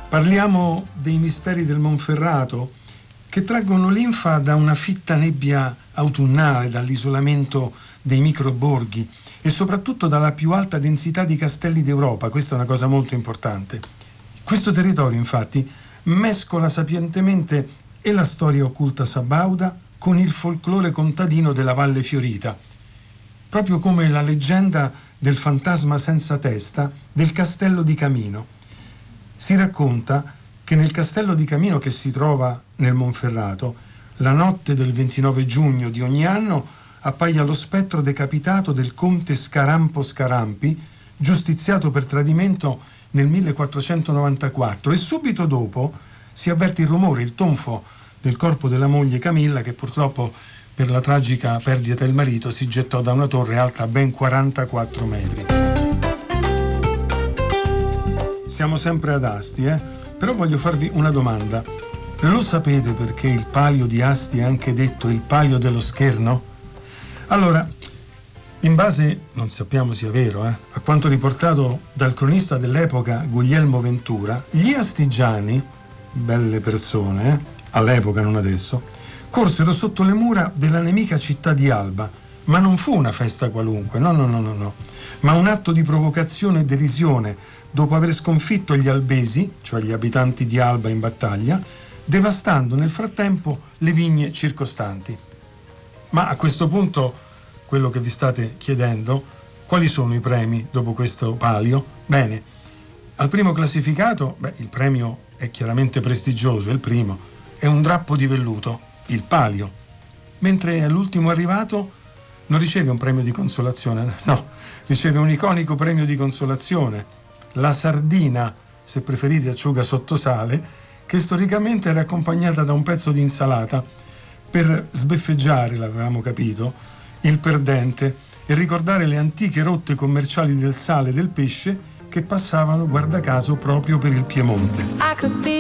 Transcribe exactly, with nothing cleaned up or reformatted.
Parliamo dei misteri del Monferrato che traggono linfa da una fitta nebbia autunnale, dall'isolamento dei microborghi e soprattutto dalla più alta densità di castelli d'Europa. Questa è una cosa molto importante. Questo territorio, infatti, mescola sapientemente e la storia occulta sabauda con il folklore contadino della Valle Fiorita, proprio come la leggenda del fantasma senza testa del castello di Camino. Si racconta che nel castello di Camino, che si trova nel Monferrato, la notte del ventinove giugno di ogni anno appaia lo spettro decapitato del conte Scarampo Scarampi, giustiziato per tradimento nel millequattrocentonovantaquattro, e subito dopo si avverte il rumore, il tonfo del corpo della moglie Camilla, che purtroppo per la tragica perdita del marito si gettò da una torre alta ben quarantaquattro metri. Siamo sempre ad Asti, eh? Però voglio farvi una domanda. Lo sapete perché il palio di Asti è anche detto il palio dello Scherno? Allora, in base, non sappiamo sia vero, eh, a quanto riportato dal cronista dell'epoca Guglielmo Ventura, gli astigiani, belle persone, eh, all'epoca non adesso, corsero sotto le mura della nemica città di Alba, ma non fu una festa qualunque, no, no, no, no, no, ma un atto di provocazione e derisione dopo aver sconfitto gli albesi, cioè gli abitanti di Alba in battaglia, devastando nel frattempo le vigne circostanti. Ma a questo punto, quello che vi state chiedendo, quali sono i premi dopo questo palio? Bene, al primo classificato, beh, il premio è chiaramente prestigioso, è il primo, è un drappo di velluto, il palio, mentre all'ultimo arrivato non riceve un premio di consolazione, no, riceve un iconico premio di consolazione, la sardina, se preferite acciuga sottosale, che storicamente era accompagnata da un pezzo di insalata per sbeffeggiare, l'avevamo capito, il perdente e ricordare le antiche rotte commerciali del sale e del pesce che passavano, guarda caso, proprio per il Piemonte.